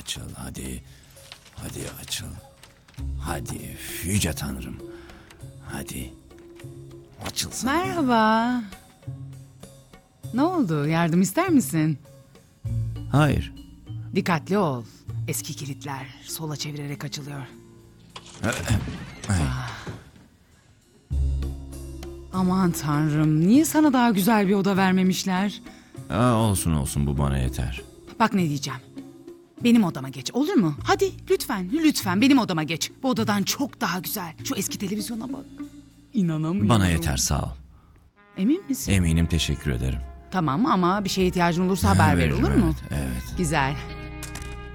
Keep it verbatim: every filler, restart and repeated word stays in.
açıl hadi. Hadi açıl. Hadi yüce tanrım. Hadi. Açılsın. Merhaba. Ne oldu? Yardım ister misin? Hayır. Dikkatli ol. Eski kilitler sola çevirerek açılıyor. Ay. Aman tanrım, niye sana daha güzel bir oda vermemişler? Aa, olsun olsun bu bana yeter. Bak ne diyeceğim. Benim odama geç, olur mu? Hadi lütfen, lütfen benim odama geç. Bu odadan çok daha güzel. Şu eski televizyona bak. İnanamıyorum. Bana yeter sağ ol. Emin misin? Eminim teşekkür ederim. Tamam ama bir şeye ihtiyacın olursa haber ver, Veririm, olur mu? Evet, evet. Güzel.